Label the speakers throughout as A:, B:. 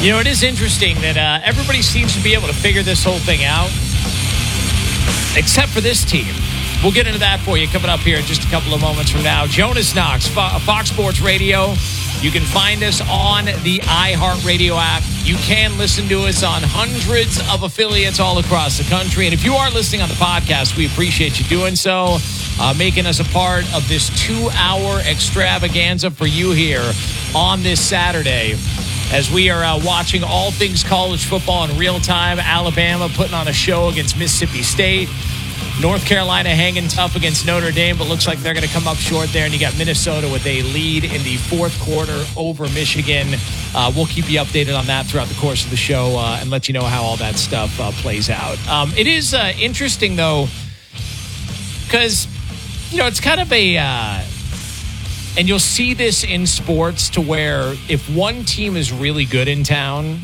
A: You know, it is interesting that everybody seems to be able to figure this whole thing out, except for this team. We'll get into that for you coming up here in just a couple of moments from now. Jonas Knox, Fox Sports Radio. You can find us on the iHeartRadio app. You can listen to us on hundreds of affiliates all across the country. And if you are listening on the podcast, we appreciate you doing so, making us a part of this 2-hour extravaganza for you here on this Saturday, as we are watching all things college football in real time. Alabama putting on a show against Mississippi State. North Carolina hanging tough against Notre Dame, but looks like they're going to come up short there. And you got Minnesota with a lead in the fourth quarter over Michigan. We'll keep you updated on that throughout the course of the show and let you know how all that stuff plays out. It is interesting, though, because, you know, it's kind of a... and you'll see this in sports to where if one team is really good in town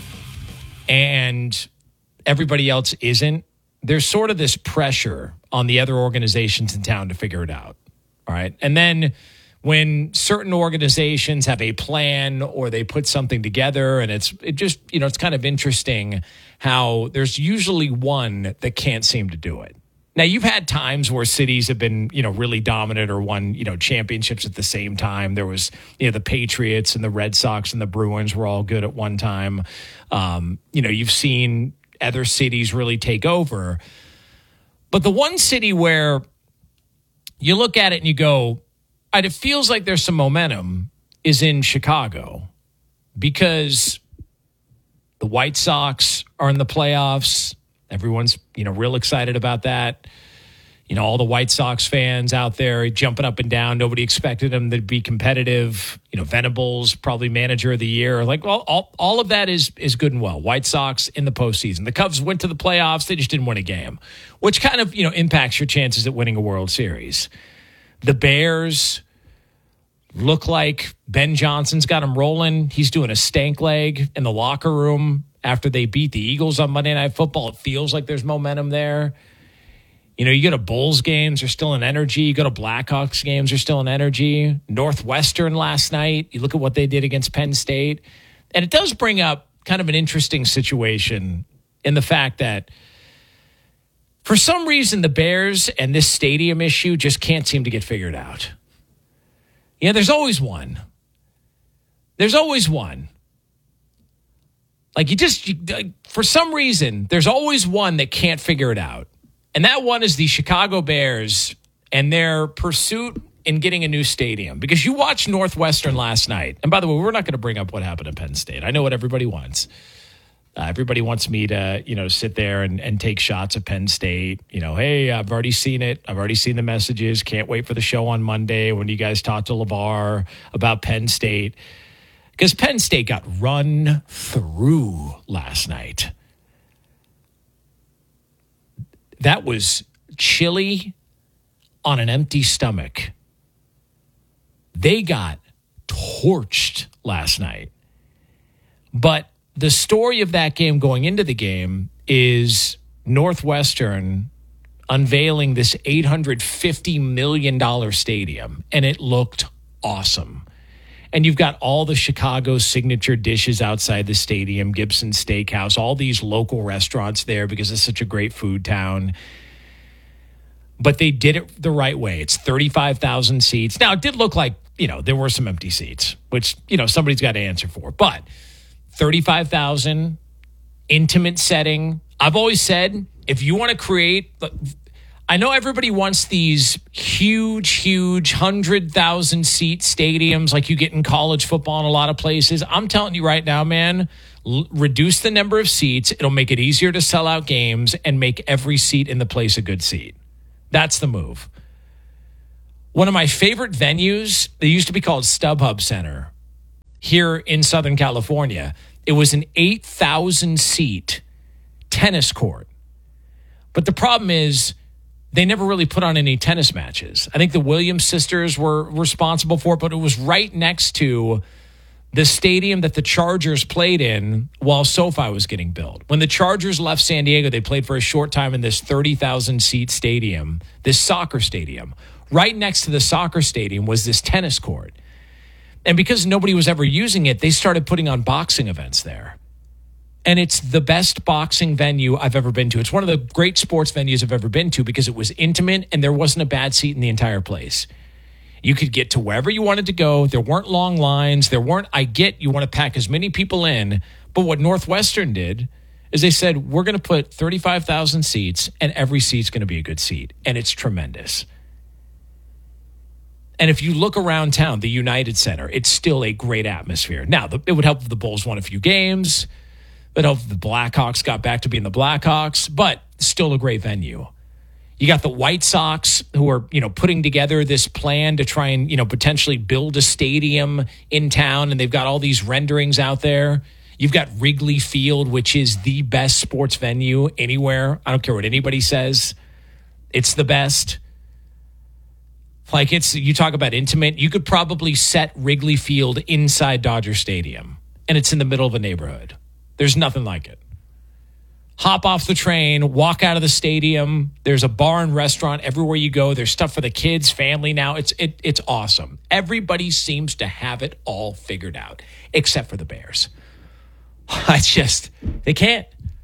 A: and everybody else isn't, there's sort of this pressure on the other organizations in town to figure it out. All right. And then when certain organizations have a plan or they put something together, and it's kind of interesting how there's usually one that can't seem to do it. Now, you've had times where cities have been, really dominant or won, championships at the same time. There was, the Patriots and the Red Sox and the Bruins were all good at one time. You've seen other cities really take over. But the one city where you look at it and you go, it feels like there's some momentum is in Chicago, because the White Sox are in the playoffs. Everyone's, real excited about that. All the White Sox fans out there jumping up and down. Nobody expected them to be competitive. Venables, probably manager of the year. Like, well, all of that is good and well. White Sox in the postseason. The Cubs went to the playoffs. They just didn't win a game, which kind of, impacts your chances at winning a World Series. The Bears look like Ben Johnson's got them rolling. He's doing a stank leg in the locker room after they beat the Eagles on Monday Night Football. It feels like there's momentum there. You go to Bulls games, there's still an energy. You go to Blackhawks games, there's still an energy. Northwestern last night, you look at what they did against Penn State. And it does bring up kind of an interesting situation in the fact that for some reason, the Bears and this stadium issue just can't seem to get figured out. There's always one. There's always one. Like for some reason, there's always one that can't figure it out. And that one is the Chicago Bears and their pursuit in getting a new stadium. Because you watched Northwestern last night. And by the way, we're not going to bring up what happened at Penn State. I know what everybody wants. Everybody wants me to, sit there and take shots at Penn State. Hey, I've already seen it. I've already seen the messages. Can't wait for the show on Monday when you guys talk to LeVar about Penn State. Because Penn State got run through last night. That was chili on an empty stomach. They got torched last night. But the story of that game going into the game is Northwestern unveiling this $850 million stadium, and it looked awesome. And you've got all the Chicago signature dishes outside the stadium, Gibson Steakhouse, all these local restaurants there because it's such a great food town. But they did it the right way. It's 35,000 seats. Now, it did look like, there were some empty seats, which, somebody's got to answer for. But 35,000, intimate setting. I've always said, if you want to create... I know everybody wants these huge 100,000 seat stadiums like you get in college football in a lot of places. I'm telling you right now, man, reduce the number of seats. It'll make it easier to sell out games and make every seat in the place a good seat. That's the move. One of my favorite venues, they used to be called StubHub Center here in Southern California. It was an 8,000 seat tennis court. But the problem is, they never really put on any tennis matches. I think the Williams sisters were responsible for it, but it was right next to the stadium that the Chargers played in while SoFi was getting built. When the Chargers left San Diego, they played for a short time in this 30,000-seat stadium, this soccer stadium. Right next to the soccer stadium was this tennis court. And because nobody was ever using it, they started putting on boxing events there. And it's the best boxing venue I've ever been to. It's one of the great sports venues I've ever been to because it was intimate and there wasn't a bad seat in the entire place. You could get to wherever you wanted to go. There weren't long lines. I get you want to pack as many people in. But what Northwestern did is they said, we're going to put 35,000 seats and every seat's going to be a good seat. And it's tremendous. And if you look around town, the United Center, it's still a great atmosphere. Now, it would help if the Bulls won a few games. It would help if the Blackhawks got back to being the Blackhawks. But still a great venue. You got the White Sox who are, putting together this plan to try and, potentially build a stadium in town. And they've got all these renderings out there. You've got Wrigley Field, which is the best sports venue anywhere. I don't care what anybody says. It's the best. Like you talk about intimate. You could probably set Wrigley Field inside Dodger Stadium. And it's in the middle of a neighborhood. There's nothing like it. Hop off the train, walk out of the stadium. There's a bar and restaurant everywhere you go. There's stuff for the kids, family now. It's awesome. Everybody seems to have it all figured out, except for the Bears. They can't.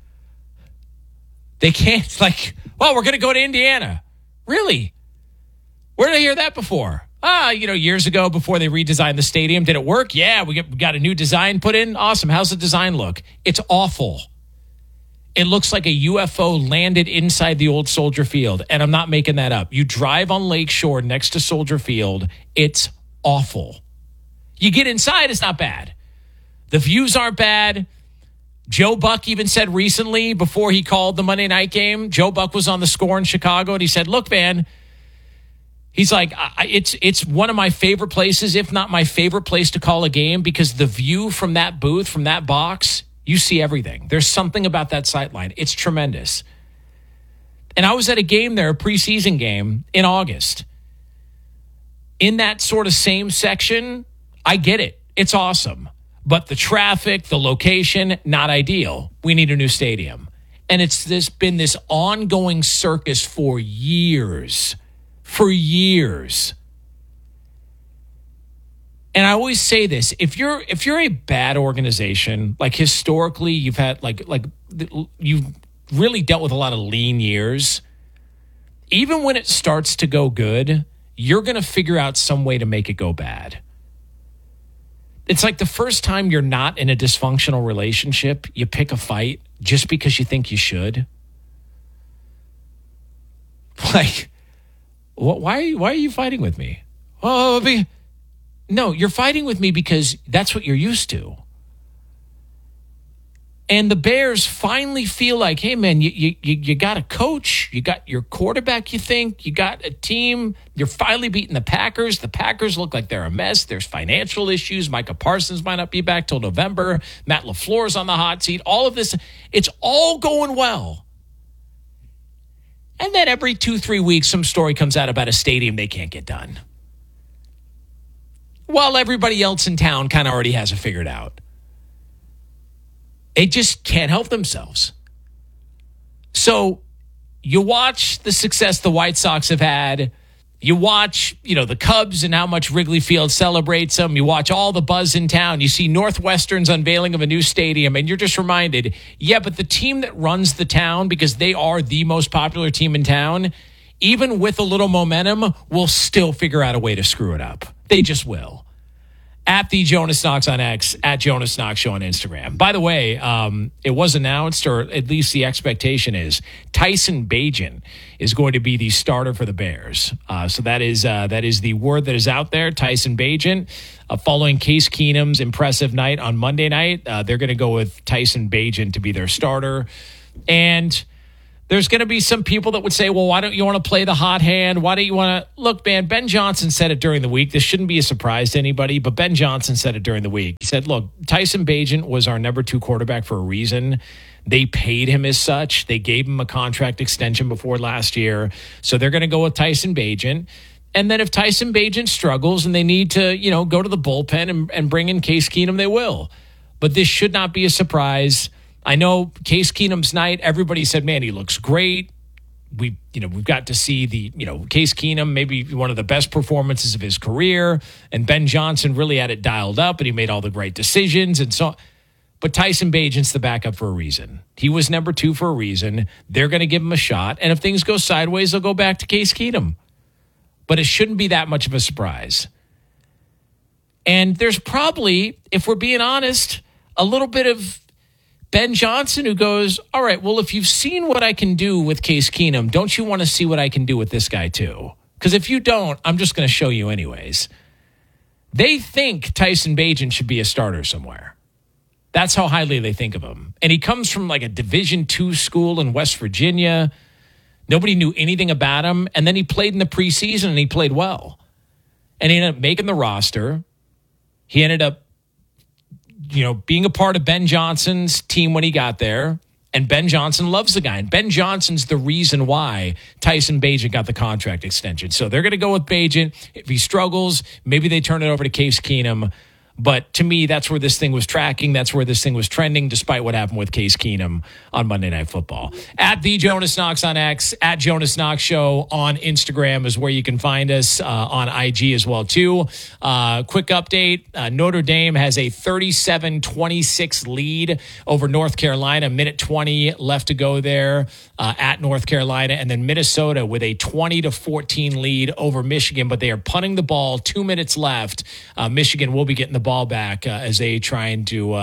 A: They can't. We're going to go to Indiana. Really? Where did I hear that before? Years ago before they redesigned the stadium. Did it work? Yeah, we got a new design put in. Awesome. How's the design look? It's awful. It looks like a UFO landed inside the old Soldier Field, and I'm not making that up. You drive on Lakeshore next to Soldier Field, it's awful. You get inside, it's not bad. The views aren't bad. Joe Buck even said recently, before he called the Monday night game, Joe Buck was on the Score in Chicago, and he said, look, man, he's like, it's one of my favorite places, if not my favorite place to call a game, because the view from that booth, from that box, you see everything. There's something about that sightline. It's tremendous. And I was at a game there, a preseason game in August. In that sort of same section, I get it. It's awesome. But the traffic, the location, not ideal. We need a new stadium. And it's been this ongoing circus for years. For years. And I always say this, if you're a bad organization, like historically you've had you've really dealt with a lot of lean years, even when it starts to go good, you're going to figure out some way to make it go bad. It's like the first time you're not in a dysfunctional relationship, you pick a fight just because you think you should. Why are you fighting with me? No, you're fighting with me because that's what you're used to. And the Bears finally feel like, hey, man, you got a coach. You got your quarterback, you think. You got a team. You're finally beating the Packers. The Packers look like they're a mess. There's financial issues. Micah Parsons might not be back till November. Matt LaFleur's on the hot seat. All of this, it's all going well. And then every 2-3 weeks, some story comes out about a stadium they can't get done. While everybody else in town kind of already has it figured out. They just can't help themselves. So you watch the success the White Sox have had. You watch, the Cubs and how much Wrigley Field celebrates them. You watch all the buzz in town. You see Northwestern's unveiling of a new stadium, and you're just reminded, yeah, but the team that runs the town, because they are the most popular team in town, even with a little momentum, will still figure out a way to screw it up. They just will. At the Jonas Knox on X, at Jonas Knox Show on Instagram. By the way, it was announced, or at least the expectation is, Tyson Bagent is going to be the starter for the Bears. So that is the word that is out there. Tyson Bagent, following Case Keenum's impressive night on Monday night, they're going to go with Tyson Bagent to be their starter. And there's going to be some people that would say, well, why don't you want to play the hot hand? Why don't you want to... Look, man, Ben Johnson said it during the week. This shouldn't be a surprise to anybody, but Ben Johnson said it during the week. He said, look, Tyson Bagent was our number 2 quarterback for a reason. They paid him as such. They gave him a contract extension before last year. So they're going to go with Tyson Bagent. And then if Tyson Bagent struggles and they need to, go to the bullpen and bring in Case Keenum, they will. But this should not be a surprise. I know Case Keenum's night, everybody said, man, he looks great. We've got to see Case Keenum, maybe one of the best performances of his career. And Ben Johnson really had it dialed up and he made all the great decisions. And so, But Tyson Bagent's the backup for a reason. He was number 2 for a reason. They're going to give him a shot. And if things go sideways, they'll go back to Case Keenum. But it shouldn't be that much of a surprise. And there's probably, if we're being honest, a little bit of Ben Johnson who goes, all right, well, if you've seen what I can do with Case Keenum, don't you want to see what I can do with this guy too? Because if you don't, I'm just going to show you anyways. They think Tyson Bagent should be a starter somewhere. That's how highly they think of him. And he comes from like a Division II school in West Virginia. Nobody knew anything about him. And then he played in the preseason and he played well. And he ended up making the roster. He ended up, being a part of Ben Johnson's team when he got there. And Ben Johnson loves the guy. And Ben Johnson's the reason why Tyson Bagent got the contract extension. So they're going to go with Bagent. If he struggles, maybe they turn it over to Case Keenum. But to me, that's where this thing was tracking. That's where this thing was trending, despite what happened with Case Keenum on Monday Night Football. At the Jonas Knox on X, at Jonas Knox Show on Instagram is where you can find us, on IG as well, too. Quick update. Notre Dame has a 37-26 lead over North Carolina. Minute 20 left to go there at North Carolina. And then Minnesota with a 20-14 lead over Michigan. But they are punting the ball. 2 minutes left. Michigan will be getting the ball back as they try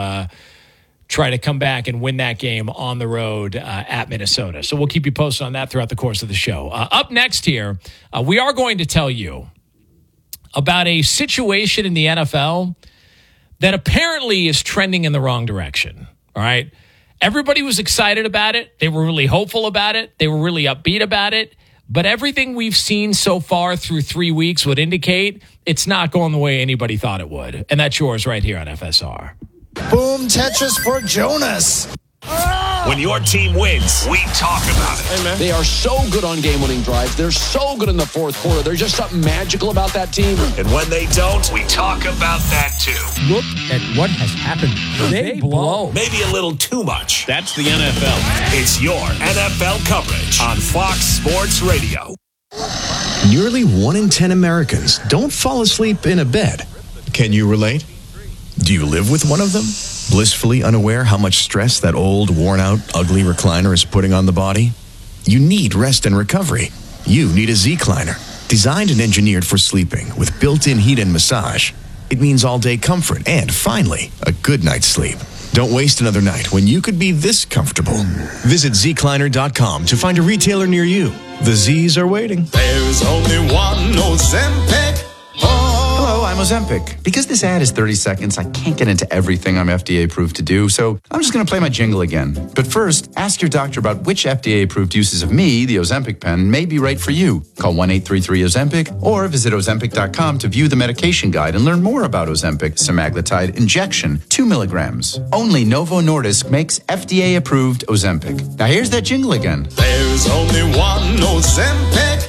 A: to come back and win that game on the road at Minnesota. So we'll keep you posted on that throughout the course of the show. Up next here, we are going to tell you about a situation in the NFL that apparently is trending in the wrong direction. All right. Everybody was excited about it. They were really hopeful about it. They were really upbeat about it. But everything we've seen so far through 3 weeks would indicate it's not going the way anybody thought it would. And that's yours right here on FSR.
B: Boom, Tetris for Jonas.
C: When your team wins, we talk about it.
D: Hey, man. They are so good on game-winning drives. They're so good in the fourth quarter. There's just something magical about that team.
C: And when they don't, we talk about that too.
A: Look at what has happened. They blow.
C: Maybe a little too much.
E: That's the NFL.
C: It's your NFL coverage on Fox Sports Radio.
F: Nearly 1 in 10 Americans don't fall asleep in a bed. Can you relate? Do you live with one of them? Blissfully unaware how much stress that old, worn-out, ugly recliner is putting on the body? You need rest and recovery. You need a Z-Cliner. Designed and engineered for sleeping with built-in heat and massage. It means all-day comfort and, finally, a good night's sleep. Don't waste another night when you could be this comfortable. Visit zcliner.com to find a retailer near you. The Z's are waiting.
B: There's only one Ozempic.
G: Hello, I'm Ozempic. Because this ad is 30 seconds, I can't get into everything I'm FDA approved to do, so I'm just going to play my jingle again. But first, ask your doctor about which FDA approved uses of me, the Ozempic pen, may be right for you. Call 1-833-OZEMPIC or visit Ozempic.com to view the medication guide and learn more about Ozempic semaglutide injection, 2 milligrams. Only Novo Nordisk makes FDA approved Ozempic. Now here's that jingle again.
B: There's only one Ozempic.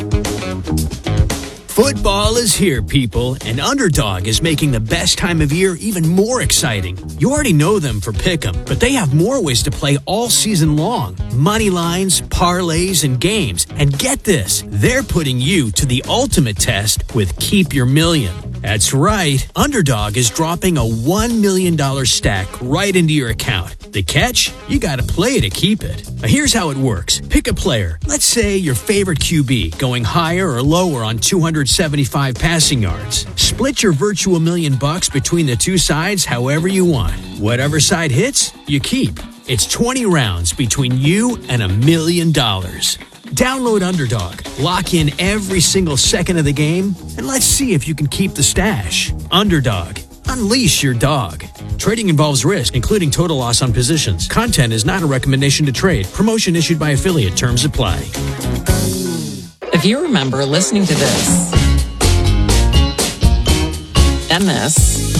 H: Football is here, people, and Underdog is making the best time of year even more exciting. You already know them for Pick'em, but they have more ways to play all season long. Money lines, parlays, and games. And get this, they're putting you to the ultimate test with Keep Your Million. That's right, Underdog is dropping a $1 million stack right into your account. The catch? You gotta play to keep it. Now here's how it works. Pick a player. Let's say your favorite QB, going higher or lower on 275 passing yards. Split your virtual $1 million between the two sides however you want. Whatever side hits, you keep. It's 20 rounds between you and $1 million. Download Underdog, lock in every single second of the game, and let's see if you can keep the stash. Underdog. Unleash your dog. Trading involves risk, including total loss on positions. Content is not a recommendation to trade. Promotion issued by affiliate. Terms apply.
I: If you remember listening to this, and this,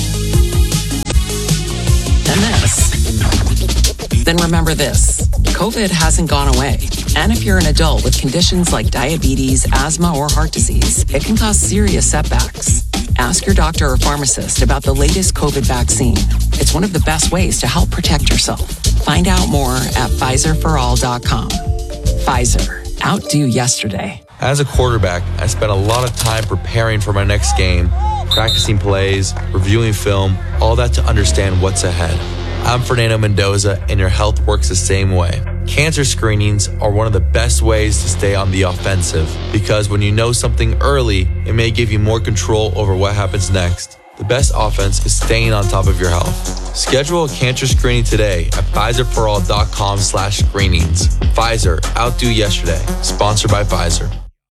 I: and this, then remember this. COVID hasn't gone away. And if you're an adult with conditions like diabetes, asthma, or heart disease, it can cause serious setbacks. Ask your doctor or pharmacist about the latest COVID vaccine. It's one of the best ways to help protect yourself. Find out more at PfizerForAll.com. Pfizer. Outdo yesterday.
J: As a quarterback, I spent a lot of time preparing for my next game, practicing plays, reviewing film, all that to understand what's ahead. I'm Fernando Mendoza, and your health works the same way. Cancer screenings are one of the best ways to stay on the offensive because when you know something early, it may give you more control over what happens next. The best offense is staying on top of your health. Schedule a cancer screening today at PfizerForAll.com/screenings. Pfizer, outdo yesterday. Sponsored by Pfizer.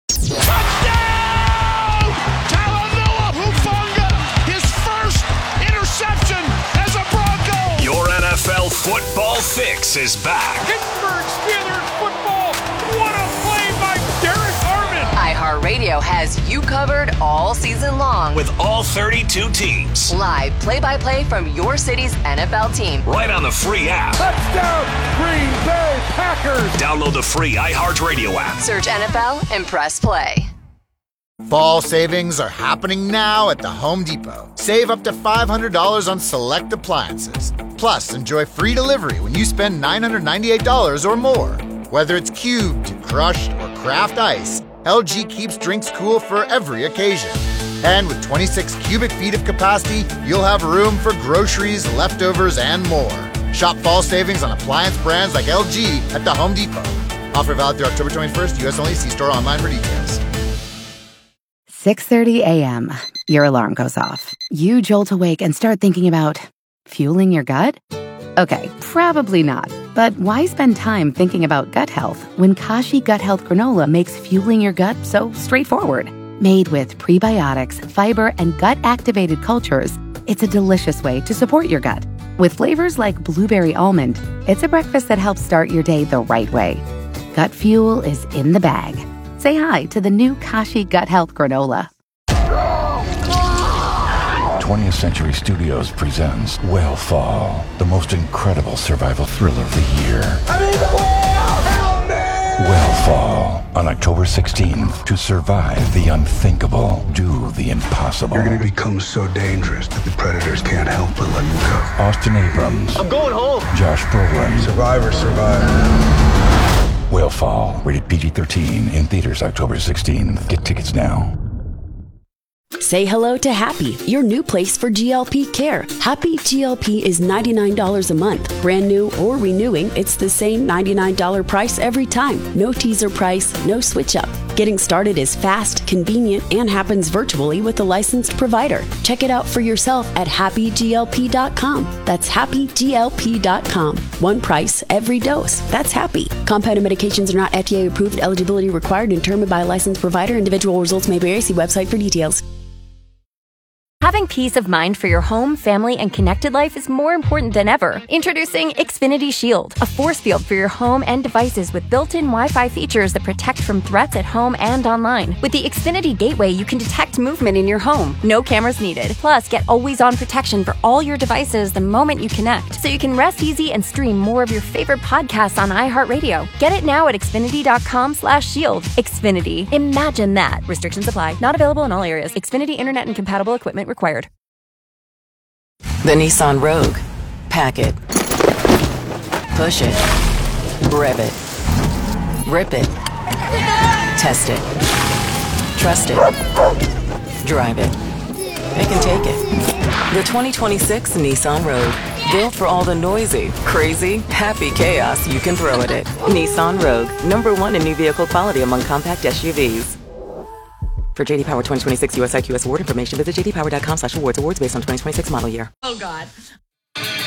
C: Touchdown! Talanoa Hufanga, his first interception as a Bronco. Your NFL football fix is back.
E: Pittsburgh Steelers football. What a play by Derek Armand.
K: iHeartRadio has you covered all season long
C: With all 32 teams.
K: live play-by-play from your city's NFL team.
C: Right on the free app.
E: Touchdown, Green Bay Packers.
C: Download the free iHeartRadio app.
K: Search NFL and press play.
B: Fall savings are happening now at the Home Depot. Save up to $500 on select appliances. Plus, enjoy free delivery when you spend $998 or more. Whether it's cubed, crushed, or craft ice, LG keeps drinks cool for every occasion. And with 26 cubic feet of capacity, you'll have room for groceries, leftovers, and more. Shop fall savings on appliance brands like LG at the Home Depot. Offer valid through October 21st, U.S. only. See store online for details.
L: 6:30 a.m. Your alarm goes off. You jolt awake and start thinking about fueling your gut? Okay, probably not. But why spend time thinking about gut health when Kashi Gut Health Granola makes fueling your gut so straightforward? Made with prebiotics, fiber, and gut-activated cultures, it's a delicious way to support your gut. With flavors like blueberry almond, it's a breakfast that helps start your day the right way. Gut fuel is in the bag. Say hi to the new Kashi Gut Health Granola.
M: 20th Century Studios presents Whale Fall, the most incredible survival thriller of the year. Whale Fall, on October 16th. To survive the unthinkable, do the impossible.
N: You're going to become so dangerous that the predators can't help but let you go.
M: Austin Abrams.
N: I'm going home.
M: Josh Brolin.
N: Survivor, survivor.
M: Whale Fall, rated PG-13, in theaters October 16th. Get tickets now.
O: Say hello to Happy, your new place for GLP care. Happy GLP is $99 a month. Brand new or renewing, it's the same $99 price every time. No teaser price, no switch up. Getting started is fast, convenient, and happens virtually with a licensed provider. Check it out for yourself at happyglp.com. That's happyglp.com. One price, every dose. That's Happy. Compounded medications are not FDA approved. Eligibility required and determined by a licensed provider. Individual results may vary. See website for details.
P: Having peace of mind for your home, family, and connected life is more important than ever. Introducing Xfinity Shield, a force field for your home and devices with built-in Wi-Fi features that protect from threats at home and online. With the Xfinity Gateway, you can detect movement in your home. No cameras needed. Plus, get always-on protection for all your devices the moment you connect, so you can rest easy and stream more of your favorite podcasts on iHeartRadio. Get it now at Xfinity.com/shield. Xfinity. Imagine that. Restrictions apply. Not available in all areas. Xfinity Internet and compatible equipment required.
I: The Nissan Rogue. Pack it. Push it. Rev it. Rip it. Test it. Trust it. Drive it. Pick and take it. The 2026 Nissan Rogue. Built for all the noisy, crazy, happy chaos you can throw at it. Nissan Rogue. #1 in new vehicle quality among compact SUVs. For JD Power 2026 US IQS award information, visit jdpower.com/awards. Awards based on 2026 model year.
Q: Oh, God.